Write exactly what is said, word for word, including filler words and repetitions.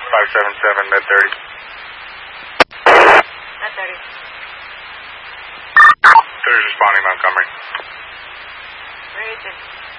five seven seven, med thirty. Med thirty. thirty responding Montgomery. Where is it?